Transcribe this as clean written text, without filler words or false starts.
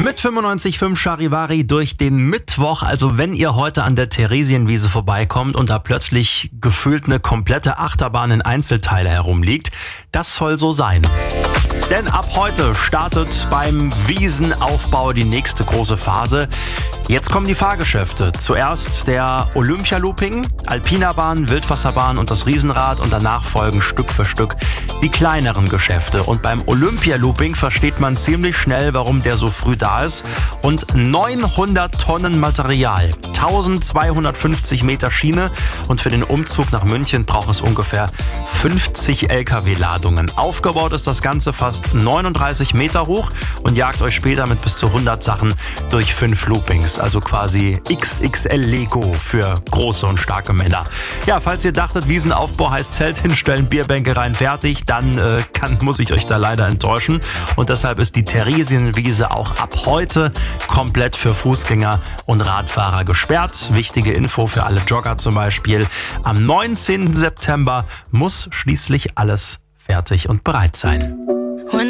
Mit 95.5 Charivari durch den Mittwoch. Also wenn ihr heute an der Theresienwiese vorbeikommt und da plötzlich gefühlt eine komplette Achterbahn in Einzelteile herumliegt, das soll so sein. Denn ab heute startet beim Wiesenaufbau die nächste große Phase. Jetzt kommen die Fahrgeschäfte. Zuerst der Olympia-Looping, Alpina-Bahn, Wildwasserbahn und das Riesenrad und danach folgen Stück für Stück die kleineren Geschäfte. Und beim Olympia-Looping versteht man ziemlich schnell, warum der so früh da ist. Und 900 Tonnen Material, 1250 Meter Schiene und für den Umzug nach München braucht es ungefähr 50 LKW-Ladungen. Aufgebaut ist das Ganze fast 39 Meter hoch und jagt euch später mit bis zu 100 Sachen durch 5 Loopings. Also quasi XXL Lego für große und starke Männer. Ja, falls ihr dachtet, Wiesenaufbau heißt Zelt hinstellen, Bierbänke rein, fertig, dann muss ich euch da leider enttäuschen. Und deshalb ist die Theresienwiese auch ab heute komplett für Fußgänger und Radfahrer gesperrt. Wichtige Info für alle Jogger zum Beispiel. Am 19. September muss schließlich alles fertig und bereit sein.